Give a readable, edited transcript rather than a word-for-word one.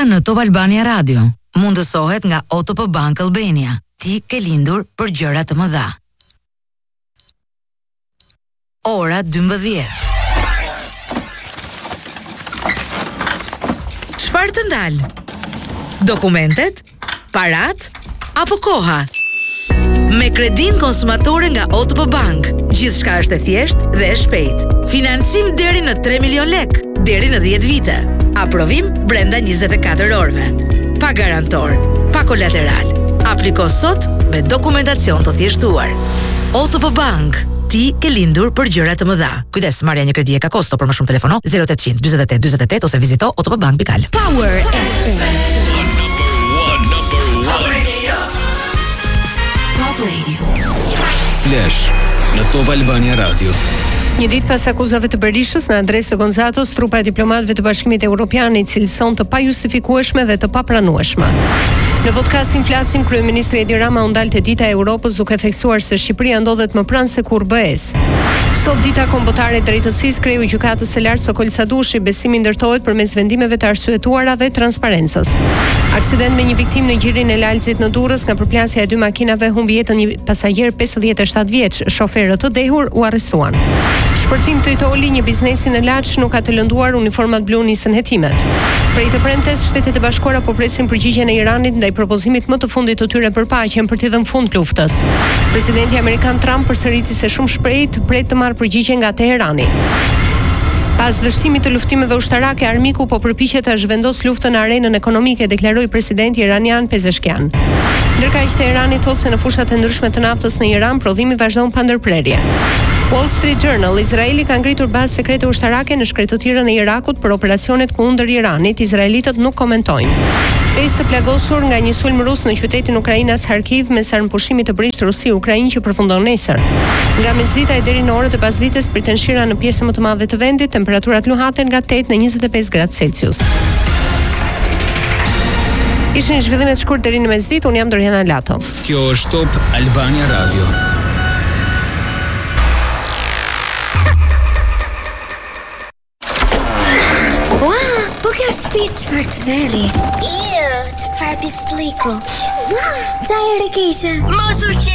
në Top Albania Radio. Mundësohet nga OTP Bank Albania. Ti ke lindur për gjëra të mëdha. Ora 12. Çfarë të ndal? Dokumentet? Parat? Apo koha? Me kredin konsumatore nga OTP Bank, gjithçka është e thjeshtë dhe e shpejtë. Financim deri në 3 milion lek, deri në 10 vite. Aprovim brenda 24 orëve. Pa garantor, pa kolateral. Apliko sot me dokumentacion të thjeshtuar. OTP Bank, ti ke lindur për gjëra të mëdha. Kujdes, marrja një kredi e ka kosto, për më shumë telefono 0800 48 48 ose vizito otpbank.al. Power FM. Number one. Top Radio. Flash në Top Albania Radio. Një ditë pas akuzave të Berishës në adresë të Gonzatos, trupa e diplomatëve të Bashkimit Evropian i cilëson të pajustifikueshme dhe të papranueshme. Në podcastin flasim, kryeministri Edi Rama u ndal te dita e Europës duke theksuar se Shqipëria ndodhet më pranë se kur BE-s. Sot dita kombëtare e drejtësisë, kreu i gjykatës së lartë Sokol Sadushi besimi ndërtohet përmes vendimeve të arsyetuara dhe transparencës. Aksident me një viktim në gjirin e Lalzit në Durrës nga përplasja e dy makinave humbi jetën një pasagjer 57 vjeç, shoferët të dehur u arrestuan. Shpërthim Tritoli, një biznesi në Laç nuk ka të lënduar uniformat blu nisën hetimet. Prej të premtes, Shtetet e Bashkuara po presin përgjigjen e Iranit ndaj propozimit më të fundit të tyre për paqen për t'i dhënë fund luftës. Presidenti amerikan Trump përsëriti se shumë shpejt pret të marrë përgjigje nga Teherani. Pas dështimit të luftimeve ushtarake, armiku po përpiqet të zhvendos luftën në arenën ekonomike, deklaroi presidenti iranian Pezeshkian. Ndërkaq Teherani thotë se në fushat e ndryshme të naftës në Iran prodhimi vazhdon pa ndërprerje. Wall Street Journal, Izraeli ka ngritur bazë sekrete ushtarake në shkretëtirën e Irakut për operacionet kundër Iranit, izraelitët nuk komentojnë. Pesë të plagosur nga një sulm rus në qytetin ukrainas Kharkiv mes armëpushimit të brisht Rusi-Ukrainë që përfundon nesër. Nga mesdita e deri në orët e pasdites priten shira në pjesën më të madhe të vendit, temperaturat luhaten nga 8 në 25 gradë Celsius. Ishin zhvillimet shkurt deri në mesditë, unë jam Doriana Lato. Kjo është Top Albania Radio. Po kjo është shtëpi çfarë të veri? Çfarë pisliku? Sa herë keqe? Mos u